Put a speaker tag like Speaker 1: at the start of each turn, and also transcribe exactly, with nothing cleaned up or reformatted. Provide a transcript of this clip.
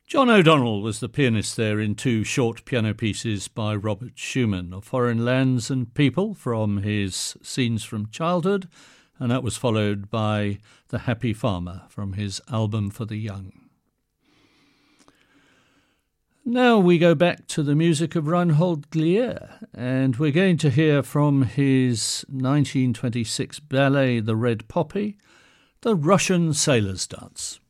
Speaker 1: John O'Donnell was the pianist there in two short piano pieces by Robert Schumann, of Foreign Lands and People from his Scenes from Childhood, and that was followed by The Happy Farmer from his Album for the Young. Now we go back to the music of Reinhold Glier, and we're going to hear from his nineteen twenty-six ballet The Red Poppy, The Russian Sailor's Dance.